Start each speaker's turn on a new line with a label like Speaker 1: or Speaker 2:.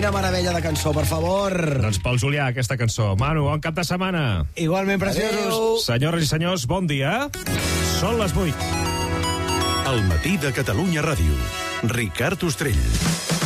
Speaker 1: Quina meravella de cançó, per favor.
Speaker 2: Doncs pel Julià, aquesta cançó. Manu, bon cap de setmana.
Speaker 1: Igualment, preciosos.
Speaker 2: Senyores i senyors, bon dia. Són les 8.
Speaker 3: El matí de Catalunya Ràdio. Ricard Ostrell.